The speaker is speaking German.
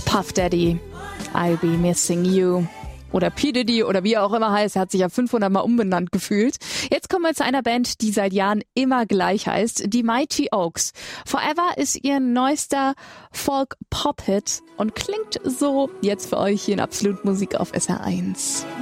Puff Daddy, I'll Be Missing You. Oder P. Diddy oder wie er auch immer heißt. Er hat sich ja 500 Mal umbenannt gefühlt. Jetzt kommen wir zu einer Band, die seit Jahren immer gleich heißt. Die Mighty Oaks. Forever ist ihr neuester Folk-Pop-Hit und klingt so. Jetzt für euch hier in Absolut Musik auf SR1.